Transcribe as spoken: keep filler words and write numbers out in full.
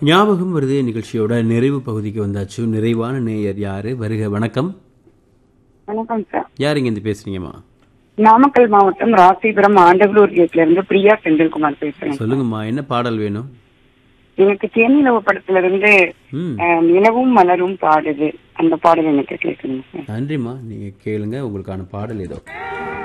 ஞாபகம் வருதே நிகழ்ச்சியோட நிறைவு பகுதிக்கு வந்தாச்சு. நிறைவான நேயர் யாரு? வருக. வணக்கம். வணக்கம் சார். யார் இங்க இருந்து பேசுறீங்கம்மா? நாமக்கல் மாவட்டம் ராசிபுரம் ஆண்டவலூர் கேட்ல இருந்து பிரியா செந்தில்குமார் பேசுறேன். சொல்லுங்கம்மா, என்ன பாடல் வேணும்? எனக்கு தேனிலவு படத்துல இருந்து நிலவும் மலரும் பாடுது, அந்த பாடல் எனக்கு கேட்கணும். நன்றிம்மா, நீங்க கேளுங்க. உங்களுக்கான பாடல் ஏதோ